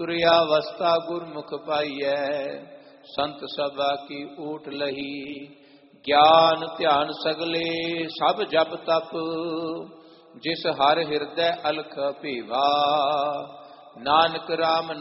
ਤੁਰਿਆ ਅਵਸਥਾ ਗੁਰਮੁਖ ਪਾਈਐ, ਸੰਤ ਸਭਾ ਕੀ ਊਟ ਲਹੀ। ਗਿਆਨ ਧਿਆਨ ਸਗਲੇ ਸਭ ਜਪ ਤਪ, ਜਿਸ ਹਰ ਹਿਰਦੈ ਅਲਖ ਭੀਵਾ। ਨਾਨਕ ਰਾਮ